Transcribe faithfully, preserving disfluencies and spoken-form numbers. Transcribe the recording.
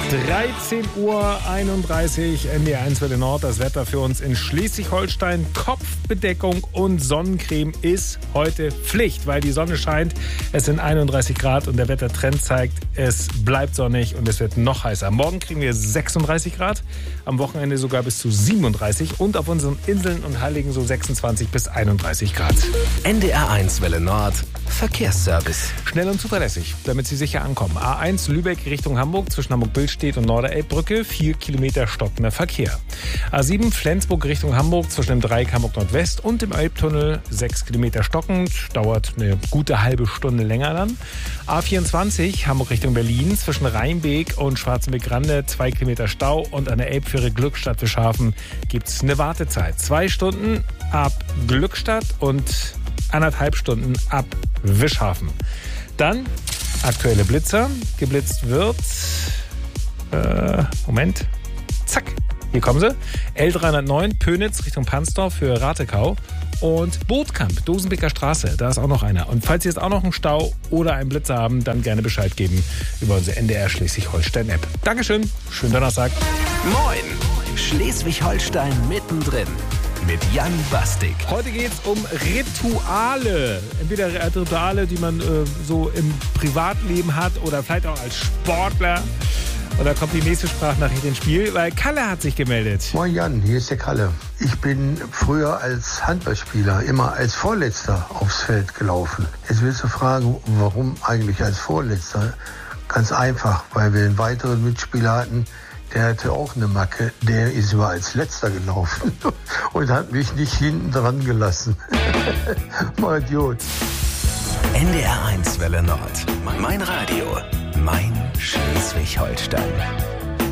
dreizehn Uhr einunddreißig, N D R eins Welle Nord. Das Wetter für uns in Schleswig-Holstein. Kopfbedeckung und Sonnencreme ist heute Pflicht, weil die Sonne scheint. Es sind einunddreißig Grad und der Wettertrend zeigt, es bleibt sonnig und es wird noch heißer. Morgen kriegen wir sechsunddreißig Grad, am Wochenende sogar bis zu siebenunddreißig und auf unseren Inseln und Heiligen so sechsundzwanzig bis einunddreißig Grad. N D R eins Welle Nord, Verkehrsservice. Schnell und zuverlässig, damit Sie sicher ankommen. A eins Lübeck Richtung Hamburg zwischen Hamburg-Billstedt und Norderelbbrücke, vier Kilometer stockender Verkehr. A sieben Flensburg Richtung Hamburg zwischen dem Dreieck Hamburg Nordwest und dem Elbtunnel, sechs Kilometer stockend, dauert eine gute halbe Stunde länger dann. A vierundzwanzig Hamburg Richtung Berlin zwischen Rheinbeek und Schwarzenbeck-Rande, zwei Kilometer Stau und an der Elbfähre Glückstadt Wischhafen gibt es eine Wartezeit. Zwei Stunden ab Glückstadt und anderthalb Stunden ab Wischhafen. Dann aktuelle Blitzer. Geblitzt wird, äh, Moment, zack, hier kommen sie. L dreihundertneun Pönitz Richtung Pansdorf für Ratekau und Bootkamp, Dosenbeker Straße, da ist auch noch einer. Und falls Sie jetzt auch noch einen Stau oder einen Blitzer haben, dann gerne Bescheid geben über unsere N D R Schleswig-Holstein-App. Dankeschön, schönen Donnerstag. Moin, Schleswig-Holstein mittendrin. Mit Jan Bastik. Heute geht es um Rituale. Entweder Rituale, die man äh, so im Privatleben hat oder vielleicht auch als Sportler. Und da kommt die nächste Sprachnachricht ins Spiel, weil Kalle hat sich gemeldet. Moin Jan, hier ist der Kalle. Ich bin früher als Handballspieler immer als Vorletzter aufs Feld gelaufen. Jetzt willst du fragen, warum eigentlich als Vorletzter? Ganz einfach, weil wir einen weiteren Mitspieler hatten, der hatte auch eine Macke, der ist immer als Letzter gelaufen und hat mich nicht hinten dran gelassen. Mal Idiot. N D R eins Welle Nord. Mein Radio. Mein Schleswig-Holstein.